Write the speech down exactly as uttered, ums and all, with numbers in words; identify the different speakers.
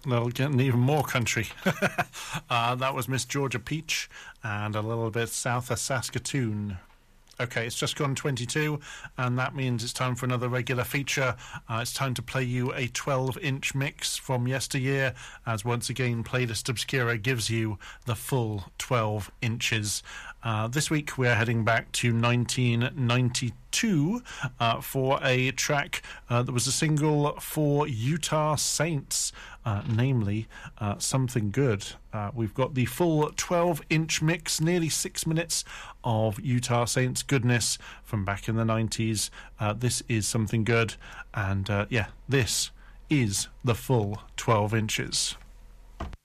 Speaker 1: They'll get even more country. uh, that was Miss Georgia Peach and a little bit south of Saskatoon. Okay, it's just gone twenty-two, and that means it's time for another regular feature. Uh, it's time to play you a twelve-inch mix from yesteryear, as once again Playlist Obscura gives you the full twelve inches. Uh, this week we're heading back to nineteen ninety-two uh, for a track uh, that was a single for Utah Saints, uh, namely uh, Something Good. Uh, we've got the full twelve-inch mix, nearly six minutes of Utah Saints goodness from back in the nineties. Uh, this is Something Good, and uh, yeah, this is the full twelve inches.